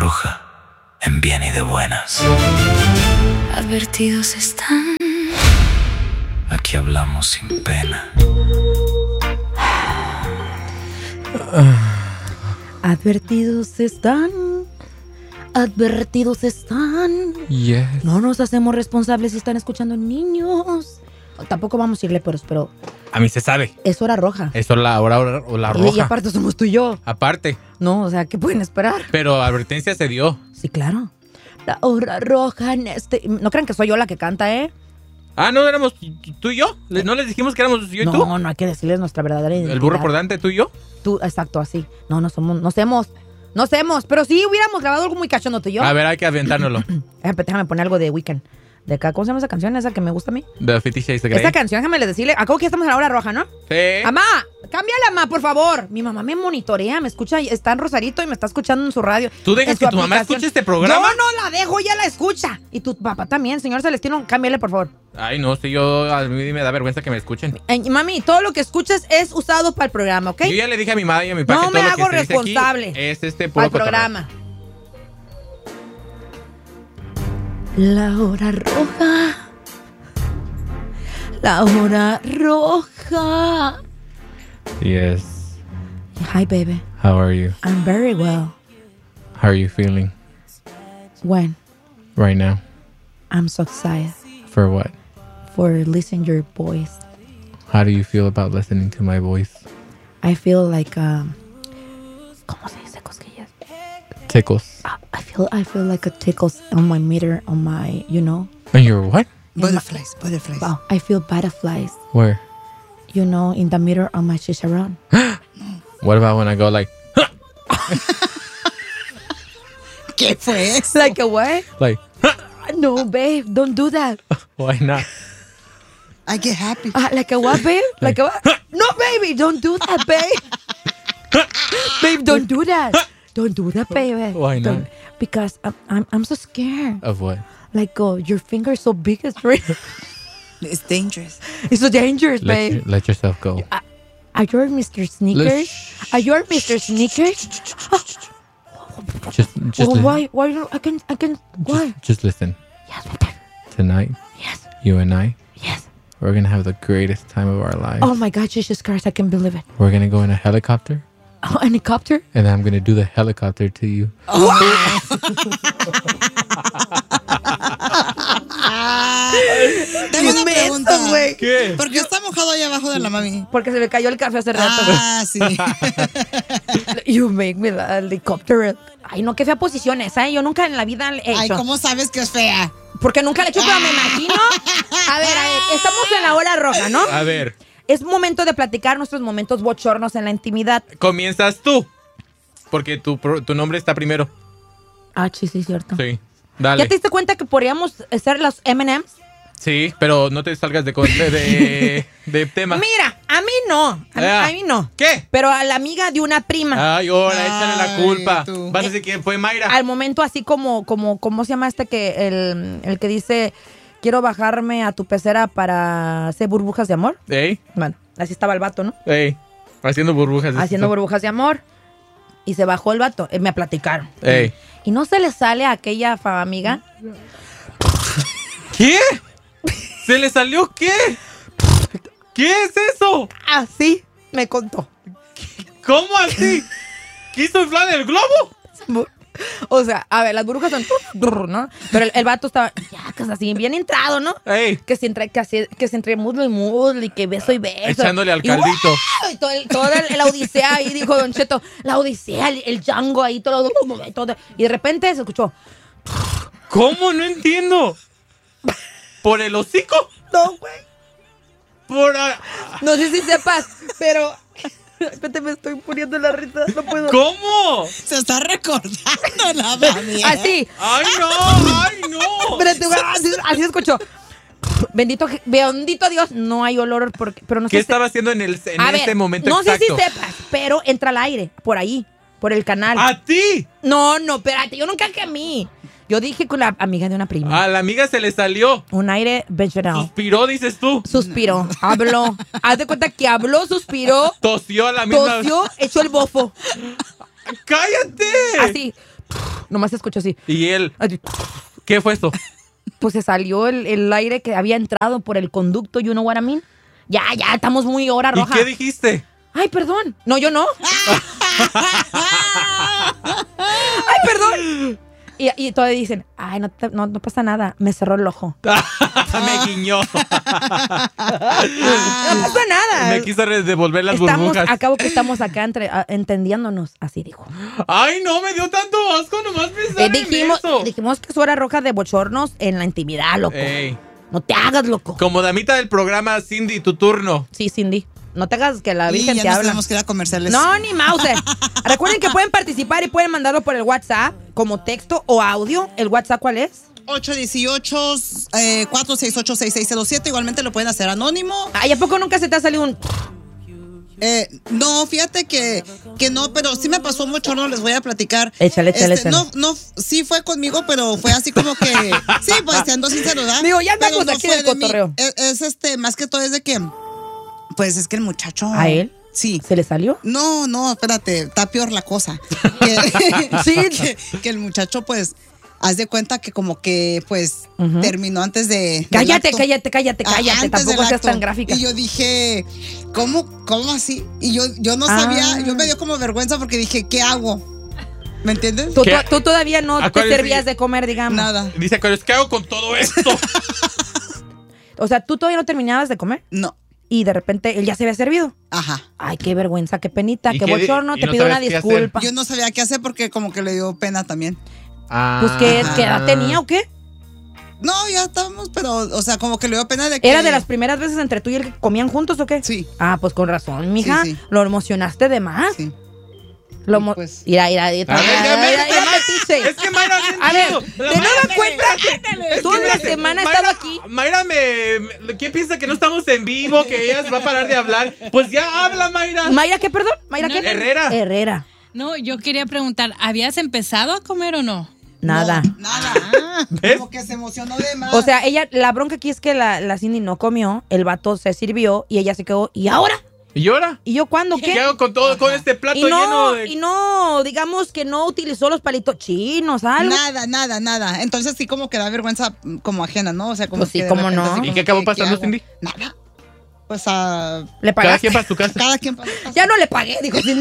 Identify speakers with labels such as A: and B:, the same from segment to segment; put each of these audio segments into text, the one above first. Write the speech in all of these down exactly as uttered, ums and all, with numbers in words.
A: roja, en bien y de buenas.
B: Advertidos están.
A: Aquí hablamos sin pena.
C: Advertidos están. Advertidos están.
D: Yes.
C: No nos hacemos responsables si están escuchando niños. Tampoco vamos a irle peros, pero
D: A mí se sabe.
C: es hora roja.
D: Eso es la hora, hora- la
C: Y, y
D: roja.
C: aparte somos tú y yo.
D: Aparte.
C: No, o sea, ¿qué pueden esperar?
D: Pero advertencia se dio.
C: Sí, claro. La hora roja en este... No crean que soy yo la que canta, ¿eh?
D: Ah, ¿no éramos tú y yo? ¿Le- ¿No les dijimos que éramos yo y
C: no,
D: tú?
C: no hay que decirles nuestra verdadera identidad.
D: ¿El burro por delante, tú y yo?
C: Tú, exacto, así. No, no somos, no hacemos, no hacemos. Pero sí hubiéramos grabado algo muy cachondo tú y yo.
D: A ver, hay que aventárnoslo.
C: Déjame, déjame poner algo de Weekend. De acá, ¿cómo se llama esa canción? Esa que me gusta a mí.
D: The Fifty Shades of Grey.
C: Esa canción, déjame decirle. Acabo que ya estamos a la hora roja, ¿no?
D: Sí.
C: Mamá, cámbiala, mamá, por favor. Mi mamá me monitorea, me escucha, está en Rosarito y me está escuchando en su radio.
D: ¿Tú dejas
C: en su
D: que tu mamá
C: aplicación.
D: escuche este programa?
C: No, no la dejo, ya la escucha. Y tu papá también, señor Celestino, cámbiale, por favor.
D: Ay, no, si yo, a mí me da vergüenza que me escuchen.
C: Eh, mami, todo lo que escuches es usado para el programa, ¿ok?
D: Yo ya le dije a mi madre y a mi papá
C: No
D: que todo
C: me
D: lo que
C: hago
D: se dice aquí
C: responsable.
D: es este
C: Para
D: puro
C: el
D: cotorreo.
C: programa. La hora roja. La hora roja.
D: Yes.
C: Hi, baby.
D: How are you?
C: I'm very well.
D: How are you feeling
C: When?
D: right now?
C: I'm so excited
D: For what?
C: for listening your voice.
D: How do you feel about listening to my voice?
C: I feel like um ¿cómo se dice cosquillas?
D: Tickles.
C: I I feel I feel like a tickles on my meter on my, you know.
D: And you're what?
E: Butterflies, butterflies.
C: Wow, I feel butterflies,
D: Where?
C: you know, in the meter on my chicharron.
D: What about when I go like,
E: ¿Qué fue eso?
C: Like a what?
D: like,
C: No, babe, don't do that.
D: why not?
E: I get happy.
C: Uh, like a what, babe? Like a what? No, baby, don't do that, babe. Babe, don't do that. Don't do that, baby.
D: Why not?
C: Don't- because I'm, I'm I'm so scared.
D: Of what?
C: Like, oh, your finger is so big, it's really,
E: It's dangerous.
C: it's so dangerous,
D: Let,
C: babe.
D: your- let yourself go.
C: Are you Mister Sneakers? Are you Mister Sneakers?
D: Just, just,
C: Oh,
D: li-
C: why? Why? don't- I can. I can. Why?
D: just, just listen.
C: Yes, baby.
D: Tonight,
C: Yes.
D: you and I,
C: Yes.
D: we're gonna have the greatest time of our lives.
C: Oh my God, Jesus Christ! I can believe it.
D: We're gonna go in a helicopter,
C: Oh, helicopter.
D: and I'm gonna do the helicopter to you.
E: Tengo una pregunta.
D: ¿Qué?
E: ¿Por qué está mojado ahí abajo de la mami?
C: Porque se me cayó el café hace rato.
E: Ah, sí.
C: You make me the helicopter. Ay, no, qué fea posición esa, ¿eh? Yo nunca en la vida le he hecho.
E: Ay, ¿cómo sabes que es fea?
C: Porque nunca le he hecho, pero me imagino. A ver, a ver, estamos en la hora roja, ¿no?
D: A ver,
C: Es momento de platicar nuestros momentos bochornos en la intimidad.
D: comienzas tú, porque tu, pro- tu nombre está primero.
C: Ah, sí, sí, cierto.
D: Sí, dale.
C: ¿Ya te diste cuenta que podríamos ser los eme and eme's?
D: Sí, pero no te salgas de, con- de, de, de tema.
C: Mira, a mí no. A mí,
D: Ah.
C: a mí no.
D: ¿Qué?
C: Pero a la amiga de una prima.
D: Ay, ahora, échale la
E: Ay,
D: culpa.
E: tú.
D: Vas a decir quién fue Mayra.
C: Al momento así como, como, ¿cómo se llama este que, el, el que dice, quiero bajarme a tu pecera para hacer burbujas de amor?
D: Ey,
C: Bueno, así estaba el vato, ¿no?
D: ey, haciendo burbujas.
C: Haciendo burbujas de amor. Y se bajó el vato. Eh, me platicaron.
D: Ey.
C: Y no se le sale a aquella fa- amiga.
D: ¿Qué? ¿Se le salió qué? ¿Qué es eso?
C: Así me contó.
D: ¿Cómo así? ¿Quiso inflar el globo?
C: O sea, a ver, las burbujas son, ¿no? Pero el, el vato estaba, ya, que es así, bien entrado, ¿no?
D: Ey,
C: Que se entre, que, así- que se entre muslo y muslo y que beso y beso.
D: echándole al
C: Y,
D: caldito.
C: ¡guau! Y todo el, toda el- la odisea ahí, dijo Don Cheto, la odisea, el, el Django ahí, todo, todo. Y de repente se escuchó,
D: ¿Cómo? No entiendo. ¿Por el hocico?
C: no, güey.
D: Por... a-
C: No sé si sepas, pero... Espérate, me estoy poniendo la risa, no puedo.
D: ¿Cómo?
E: Se está recordando la mami.
C: Así.
D: ¡Ay, no! ¡Ay, no!
C: Espérate, güey, así, así se escuchó. Bendito, bendito Dios, no hay olor, porque, pero no
D: ¿Qué
C: sé si-
D: estaba haciendo en, el, en
C: A
D: este
C: ver,
D: momento
C: no
D: exacto?
C: sé si sepas, pero entra al aire, por ahí, por el canal.
D: ¡A ti!
C: No, no, espérate, yo nunca que a mí. Yo dije con la amiga de una prima.
D: A la amiga se le salió.
C: Un aire vegetal.
D: Suspiró, dices tú.
C: Suspiró, habló. Haz de cuenta que habló, suspiró,
D: Tosió a la misma.
C: tosió, echó el bofo.
D: ¡Cállate!
C: Así. Nomás se escuchó así.
D: Y él,
C: Así,
D: ¿qué fue esto?
C: Pues se salió el, el aire que había entrado por el conducto, you know what I mean? Ya, ya, estamos muy hora
D: ¿Y
C: roja.
D: qué dijiste?
C: Ay, perdón. No, yo no. Ay, perdón. Y, y todavía dicen, ay, no, te- no, no pasa nada. Me cerró el ojo.
D: Me guiñó.
C: No pasa nada.
D: Me quiso re- devolver las
C: Estamos,
D: burbujas.
C: acabo que estamos acá entre, a- entendiéndonos. Así dijo.
D: Ay, no, me dio tanto asco nomás pensar
C: Eh,
D: en
C: dijimos,
D: eso.
C: dijimos que es hora roja de bochornos en la intimidad, loco.
D: Ey,
C: No te hagas, loco.
D: como damita del programa, Cindy, tu turno.
C: Sí, Cindy. No te hagas que la
E: Y
C: Virgen
E: ya
C: te
E: nos
C: habla.
E: tenemos que ir a comerciales.
C: No, ni Mauser. Recuerden que pueden participar y pueden mandarlo por el WhatsApp como texto o audio. ¿El WhatsApp cuál es?
E: ocho uno ocho, cuatro seis ocho, seis seis cero siete. Igualmente lo pueden hacer anónimo.
C: Ay, ¿a poco nunca se te ha salido un...
E: Eh, no, fíjate que, que no, pero sí me pasó mucho, no les voy a platicar.
C: Échale, échale,
E: Este,
C: échale.
E: No, no, sí fue conmigo, pero fue así como que, sí, pues siendo sincero, ¿verdad?
C: Digo, ya
E: Pero
C: andamos aquí
E: fue
C: del
E: de mí.
C: cotorreo.
E: Es, es este, más que todo es de que, pues es que el muchacho.
C: ¿A él?
E: Sí.
C: ¿Se le salió?
E: No, no, espérate, está peor la cosa. Que,
C: Sí.
E: que, que el muchacho, pues, haz de cuenta que como que, pues,
C: Ujú.
E: terminó antes de. del
C: Cállate,
E: acto.
C: cállate, cállate,
E: Ah,
C: cállate.
E: antes
C: Tampoco
E: del
C: seas
E: acto.
C: tan gráfica.
E: Y yo dije, ¿cómo, cómo así? Y yo, yo no
C: Ah.
E: sabía, yo me dio como vergüenza porque dije, ¿qué hago? ¿Me entiendes?
C: Tú,
D: ¿Qué?
C: tú- tú todavía no te
D: Acuérdense-
C: servías de comer, digamos.
E: Nada,
D: Dice, ¿qué hago con todo esto?
C: O sea, tú todavía no terminabas de comer
E: no.
C: y de repente él ya se había servido.
E: Ajá.
C: Ay, qué vergüenza, qué penita,
D: ¿Y
C: qué
D: qué di-
C: bochorno.
D: y
C: Te
D: no
C: pido una
D: sabes qué hacer?
C: disculpa.
E: Yo no sabía qué hacer porque como que le dio pena también.
C: Pues, ¿qué,
D: Ah.
C: ¿qué edad tenía o qué?
E: No, ya estábamos, pero, o sea, como que le dio pena de que.
C: ¿Era de las primeras veces entre tú y él que comían juntos o qué?
E: Sí.
C: Ah, pues con razón, mija.
E: Sí, sí.
C: Lo emocionaste de más.
E: Sí.
C: Lo
E: Y
C: mo-
E: pues-
C: Mira, mira, mira,
D: A ver,
C: mira,
D: ya,
C: mira,
D: vete,
C: mira,
D: ma-
C: metiche.
D: Es que Mayra no
C: A ver,
D: entiendo.
C: de nueva cuenta,
D: Es
C: toda
D: que
C: la
D: fíjate,
C: semana he
D: Mayra-
C: estado aquí.
D: Mayra me, me- ¿Quién piensa que no estamos en vivo? Que ella se va a parar de hablar. Pues ya habla, Mayra.
C: ¿Mayra qué, perdón? ¿Mayra
B: No,
C: qué?
D: Herrera.
C: Herrera.
B: No, yo quería preguntar, ¿habías empezado a comer o no?
C: Nada.
E: No, nada.
D: ¿Ves?
E: Como que se emocionó de más.
C: O sea, ella, la bronca aquí es que la, la Cindy no comió, el vato se sirvió y ella se quedó. ¿Y ahora?
D: ¿Y ahora?
C: ¿Y yo cuándo? ¿Qué?
D: ¿Qué hago con todo, con este plato
C: Y no,
D: lleno de...
C: y no, digamos que no utilizó los palitos chinos, algo.
E: Nada, nada, nada. Entonces sí como que da vergüenza mm, como ajena, ¿no? O sea, como
C: Pues sí,
E: que de
C: cómo
E: repente
C: no.
E: así
D: ¿Y
E: como
D: qué acabó
E: que,
D: pasando,
E: hago?
D: Cindy?
E: Nada. Pues a
C: ¿Le
D: Cada
C: pagaste?
D: quien para su casa.
E: cada quien para su casa.
C: Ya no le pagué, dijo Cindy.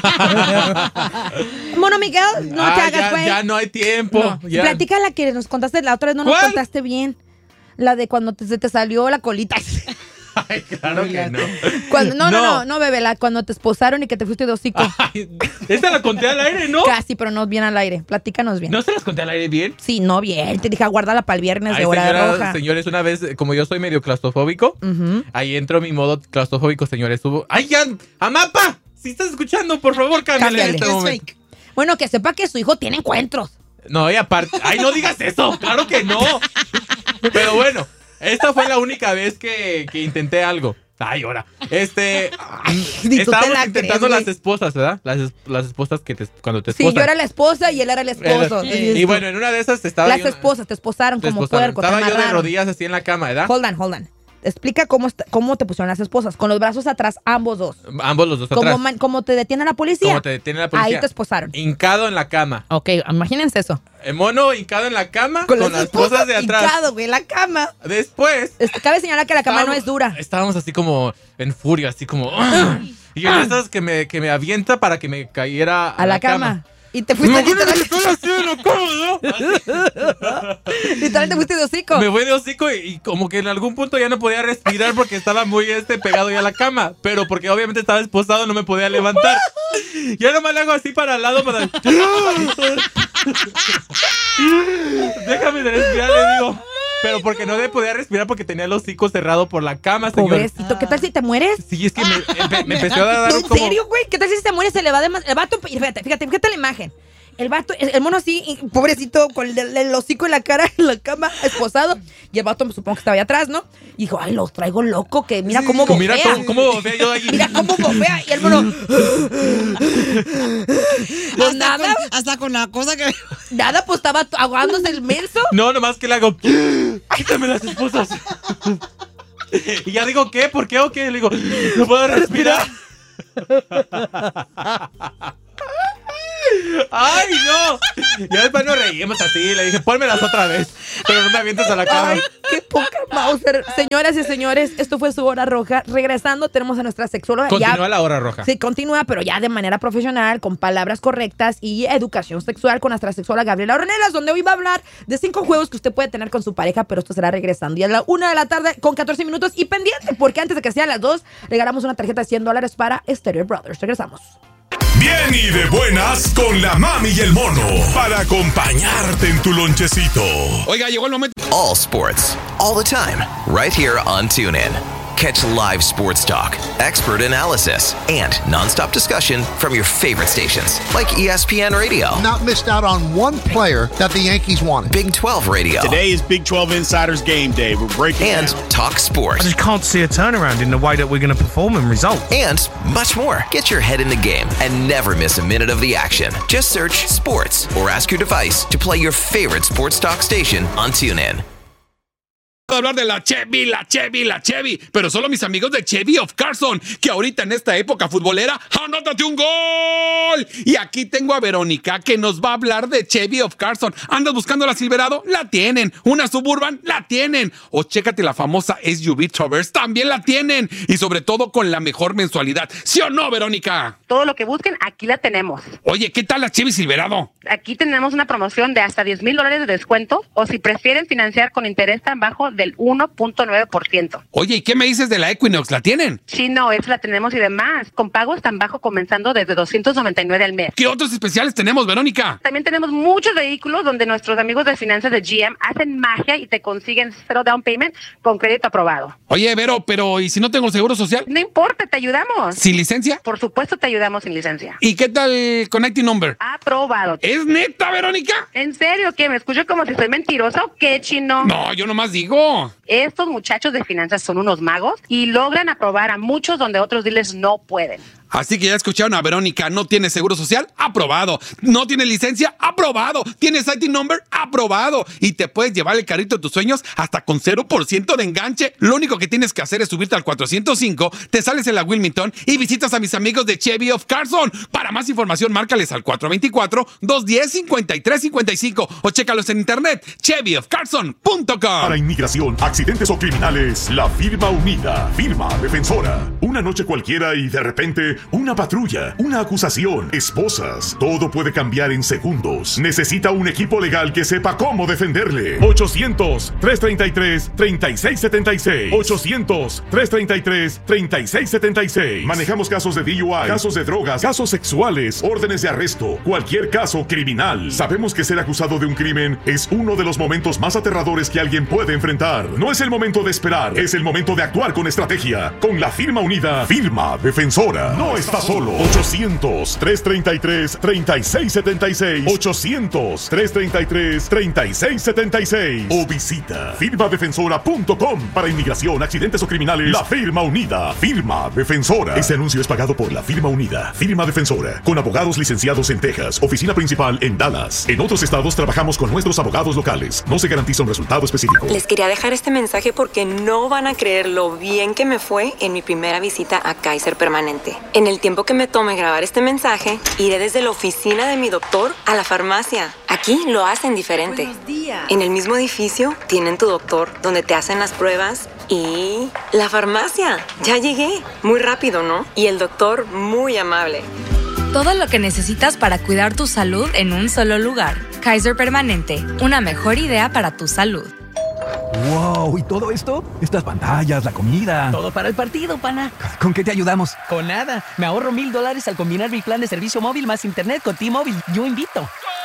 C: Mono Miguel, no
D: Ah,
C: te hagas,
D: ya,
C: güey.
D: ya no hay tiempo.
C: No.
D: Ya.
C: Platica la que nos contaste la otra vez, no nos
D: ¿Cuál?
C: contaste bien. La de cuando te- se te salió la colita.
D: Ay, claro que no.
C: Cuando, no, no,
D: No.
C: no, no, bebé, la, cuando te esposaron y que te fuiste de hocico.
D: Ay, esta la conté al aire, ¿no?
C: Casi, pero no bien al aire. Platícanos bien.
D: ¿No se las conté al aire bien?
C: Sí, no bien. Te dije, guárdala para el viernes
D: Ay,
C: de hora
D: señora-
C: roja.
D: señores, una vez, como yo soy medio claustrofóbico,
C: Ujú.
D: ahí entro mi modo claustrofóbico, señores. Hubo... ¡Ay, ya! ¡Amapa! Si estás escuchando, por favor, cámbiale en
C: Cámbiale.
D: este
E: Es
D: momento.
E: fake.
C: Bueno, que sepa que su hijo tiene encuentros.
D: No, y aparte... ¡Ay, no digas eso! ¡Claro que no! Pero bueno, esta fue la única vez que, que intenté algo. Ay, ahora. Este...
C: ni tú te
D: estábamos
C: la
D: intentando
C: crees,
D: las
C: güey.
D: esposas, ¿verdad? Las, es- las esposas que te, cuando te
C: Sí,
D: esposan.
C: yo era la esposa y él era el esposo.
D: Y bueno, en una de esas estaba
C: Las
D: yo...
C: esposas te esposaron
D: te
C: como
D: esposaron.
C: puerco. te
D: Estaba yo de
C: amarraron.
D: rodillas así en la cama, ¿verdad?
C: Hold on, hold on. Explica cómo, está- cómo te pusieron las esposas. Con los brazos atrás, ambos dos.
D: Ambos los dos
C: Como,
D: atrás.
C: man- como te detiene la policía.
D: Como te detiene la policía.
C: Ahí te esposaron.
D: Hincado en la cama.
C: Ok, imagínense eso.
D: El mono hincado en la cama con, las esposas de atrás.
C: hincado, güey, la cama.
D: Después...
C: Es- Cabe señalar que la cama no
D: estábamos-
C: es dura.
D: Estábamos así como en furia, así como... "Ah". Y en esas que me, que me avienta para que me cayera
C: A la cama. Y te fuiste
D: No, bueno,
C: literal,
D: estoy así en la cama, ¿no?
C: literal te fuiste de hocico.
D: Me fue de hocico y, y como que en algún punto ya no podía respirar porque estaba muy este pegado ya a la cama. Pero porque obviamente estaba esposado no me podía levantar. Ya nomás le hago así para el lado para... Déjame de respirar, le digo. Pero porque no le podía respirar porque tenía el hocico cerrado por la cama, señor.
C: Pobrecito, ¿qué tal si te mueres?
D: Sí, es que me, me- me empezó a dar
C: No, ¿en
D: como...
C: serio, güey? ¿Qué tal si se muere? Se le va de más. El vato, fíjate, fíjate, fíjate la imagen. El vato, el, el mono así, y pobrecito, con el, el hocico en la cara, en la cama, esposado. Y el vato, me supongo que estaba allá atrás, ¿no? Y dijo, ay, los traigo loco, que mira
E: Sí,
C: cómo
E: como
C: bofea.
D: Mira cómo, cómo bofea yo ahí.
C: Mira cómo bofea. Y el mono, pues
E: Hasta
C: nada,
E: con, hasta con la cosa que.
C: nada, pues estaba ahogándose el menso.
D: No, nomás que le hago... Quítame las esposas. Y ya digo, ¿qué? ¿Por qué o qué? Le digo, no puedo respirar. ¡Ay, no! Ya después nos reímos así. Le dije, pónmelas otra vez. Pero no me avientes a la cama.
C: Ay, qué poca Mauser. Señoras y señores, esto fue su hora roja. Regresando, tenemos a nuestra sexóloga.
D: Continúa
C: ya,
D: la hora roja.
C: Sí, continúa, pero ya de manera profesional, con palabras correctas y educación sexual con nuestra sexóloga Gabriela Ornelas, donde hoy va a hablar de cinco juegos que usted puede tener con su pareja, pero esto será regresando. Y a la una de la tarde con catorce minutos y pendiente, porque antes de que sean las dos, regalamos una tarjeta de cien dólares para Stereo Brothers. Regresamos.
F: Bien y de buenas con la mami y el mono para acompañarte en tu lonchecito.
G: Oiga, llegó el momento.
H: All sports, all the time, right here on TuneIn. Catch live sports talk, expert analysis, and nonstop discussion from your favorite stations like E S P N Radio.
I: Not missed out on one player that the Yankees wanted.
H: Big twelve Radio.
G: Today is Big twelve Insiders Game Day. We're breaking
H: and
G: down.
H: Talk sports.
J: I just can't see a turnaround in the way that we're going to perform and result.
H: And much more. Get your head in the game and never miss a minute of the action. Just search sports or ask your device to play your favorite sports talk station on TuneIn.
G: Hablar de la Chevy, la Chevy, la Chevy, pero solo mis amigos de Chevy of Carson, que ahorita en esta época futbolera, ¡anótate un gol! Y aquí tengo a Verónica, que nos va a hablar de Chevy of Carson. ¿Andas buscando la Silverado? La tienen. ¿Una Suburban? La tienen. O chécate la famosa S U V Traverse, también la tienen. Y sobre todo con la mejor mensualidad. ¿Sí o no, Verónica?
K: Todo lo que busquen, aquí la tenemos.
G: Oye, ¿qué tal la Chevy Silverado?
K: Aquí tenemos una promoción de hasta diez mil dólares de descuento, o si prefieren financiar con interés tan bajo del uno punto nueve por ciento.
G: Oye, ¿y qué me dices de la Equinox? ¿La tienen?
K: Sí, no, esa la tenemos y demás, con pagos tan bajo comenzando desde doscientos noventa y nueve al mes.
G: ¿Qué otros especiales tenemos, Verónica?
K: También tenemos muchos vehículos donde nuestros amigos de finanzas de G M hacen magia y te consiguen cero down payment con crédito aprobado.
G: Oye, Vero, pero ¿y si no tengo seguro social?
K: No importa, te ayudamos.
G: ¿Sin licencia?
K: Por supuesto te ayudamos sin licencia.
G: ¿Y qué tal Connecting Number?
K: Aprobado.
G: ¿Es neta, Verónica?
K: ¿En serio? ¿Qué? ¿Me escucho como si soy mentirosa o qué, chino?
G: No, yo nomás digo.
K: Estos muchachos de finanzas son unos magos y logran aprobar a muchos donde otros dealers no pueden.
G: Así que ya escucharon a Verónica. ¿No tiene seguro social? Aprobado. ¿No tiene licencia? Aprobado. ¿Tienes I T number? Aprobado. Y te puedes llevar el carrito de tus sueños hasta con cero por ciento de enganche. Lo único que tienes que hacer es subirte al cuatrocientos cinco, te sales en la Wilmington y visitas a mis amigos de Chevy of Carson. Para más información, márcales al cuatro dos cuatro, dos uno cero, cinco tres cinco cinco o chécalos en internet, chevy of carson punto com.
F: Para inmigración, accidentes o criminales, la firma unida, firma defensora. Una noche cualquiera y de repente una patrulla, una acusación, esposas. Todo puede cambiar en segundos. Necesita un equipo legal que sepa cómo defenderle. ochocientos, tres treinta y tres, treinta y seis setenta y seis. ochocientos, tres treinta y tres, treinta y seis setenta y seis. Manejamos casos de D U I, casos de drogas, casos sexuales, órdenes de arresto, cualquier caso criminal. Sabemos que ser acusado de un crimen es uno de los momentos más aterradores que alguien puede enfrentar. No es el momento de esperar, es el momento de actuar con estrategia. Con la firma unida, firma defensora. No está solo. ochocientos, tres treinta y tres, treinta y seis setenta y seis. ochocientos, tres treinta y tres, treinta y seis setenta y seis. O visita firma defensora punto com. Para inmigración, accidentes o criminales, la firma unida, firma defensora. Este anuncio es pagado por la firma unida, firma defensora, con abogados licenciados en Texas, oficina principal en Dallas. En otros estados trabajamos con nuestros abogados locales. No se garantiza un resultado específico.
L: Les quería dejar este mensaje porque no van a creer lo bien que me fue en mi primera visita a Kaiser Permanente. En el tiempo que me tome grabar este mensaje, iré desde la oficina de mi doctor a la farmacia. Aquí lo hacen diferente.
M: Buenos días.
L: En el mismo edificio tienen tu doctor, donde te hacen las pruebas, y la farmacia. Ya llegué. Muy rápido, ¿no? Y el doctor muy amable.
N: Todo lo que necesitas para cuidar tu salud en un solo lugar. Kaiser Permanente, una mejor idea para tu salud.
O: ¡Wow! ¿Y todo esto? Estas pantallas, la comida.
P: Todo para el partido, pana.
O: ¿Con qué te ayudamos?
P: Con nada. Me ahorro mil dólares al combinar mi plan de servicio móvil más internet con T-Mobile. Yo invito.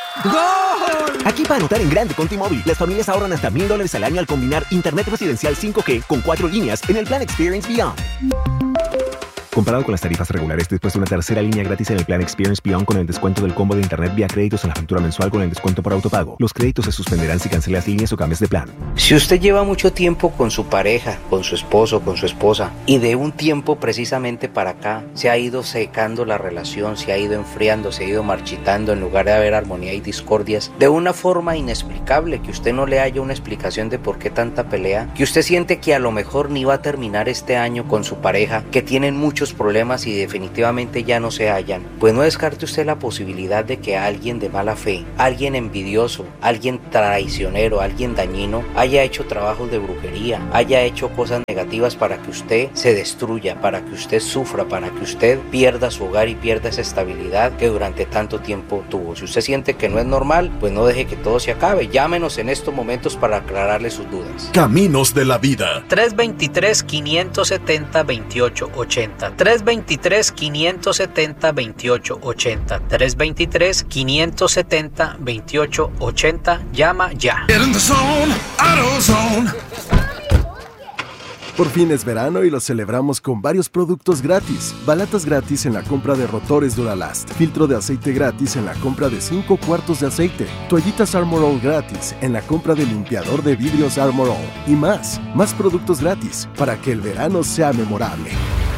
Q: ¡Gol! Aquí para anotar en grande con T-Mobile, las familias ahorran hasta mil dólares al año al combinar internet residencial cinco G con cuatro líneas en el plan Experience Beyond. Comparado con las tarifas regulares, después de una tercera línea gratis en el plan Experience Beyond con el descuento del combo de internet vía créditos en la factura mensual con el descuento por autopago. Los créditos se suspenderán si cancelas líneas o cambias de plan.
R: Si usted lleva mucho tiempo con su pareja, con su esposo, con su esposa, y de un tiempo precisamente para acá se ha ido secando la relación, se ha ido enfriando, se ha ido marchitando, en lugar de haber armonía y discordias, de una forma inexplicable, que usted no le haya una explicación de por qué tanta pelea, que usted siente que a lo mejor ni va a terminar este año con su pareja, que tienen mucho muchos problemas y definitivamente ya no se hallan, pues no descarte usted la posibilidad de que alguien de mala fe, alguien envidioso, alguien traicionero, alguien dañino, haya hecho trabajos de brujería, haya hecho cosas negativas para que usted se destruya, para que usted sufra, para que usted pierda su hogar y pierda esa estabilidad que durante tanto tiempo tuvo. Si usted siente que no es normal, pues no deje que todo se acabe. Llámenos en estos momentos para aclararle sus dudas.
M: Caminos de la vida.
S: tres dos tres, cinco siete cero, dos ocho ocho cero. tres dos tres, cinco siete cero, dos ocho ocho cero. tres dos tres, cinco siete cero, dos ocho ocho cero. Llama ya.
M: Get in the zone, AutoZone.
T: Por fin es verano y lo celebramos con varios productos gratis. Balatas gratis en la compra de rotores Duralast. Filtro de aceite gratis en la compra de cinco cuartos de aceite. Toallitas Armor All gratis en la compra de limpiador de vidrios Armor All. Y más, más productos gratis para que el verano sea memorable.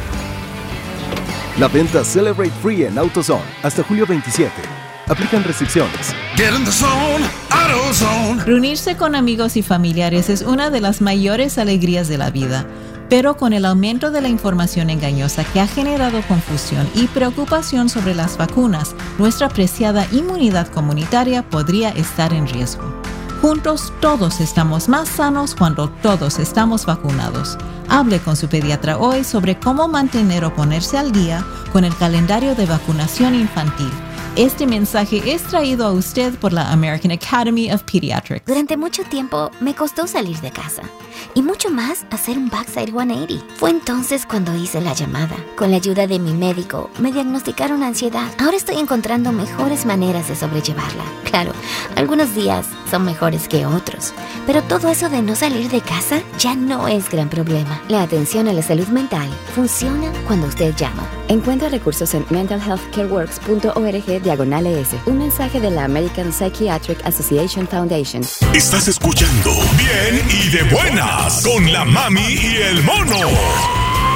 T: La venta Celebrate Free en AutoZone hasta julio veintisiete. Aplican restricciones.
M: Get in the zone, AutoZone.
U: Reunirse con amigos y familiares es una de las mayores alegrías de la vida, pero con el aumento de la información engañosa que ha generado confusión y preocupación sobre las vacunas, nuestra preciada inmunidad comunitaria podría estar en riesgo. Juntos todos estamos más sanos cuando todos estamos vacunados. Hable con su pediatra hoy sobre cómo mantener o ponerse al día con el calendario de vacunación infantil. Este mensaje es traído a usted por la American Academy of Pediatrics.
V: Durante mucho tiempo me costó salir de casa y mucho más hacer un backside ciento ochenta. Fue entonces cuando hice la llamada. Con la ayuda de mi médico me diagnosticaron ansiedad. Ahora estoy encontrando mejores maneras de sobrellevarla. Claro, algunos días son mejores que otros, pero todo eso de no salir de casa ya no es gran problema. La atención a la salud mental funciona cuando usted llama.
W: Encuentra recursos en mental health care works punto org diagonal es. Un mensaje de la American Psychiatric Association Foundation.
M: Estás escuchando Bien y de Buenas con la Mami y el Mono.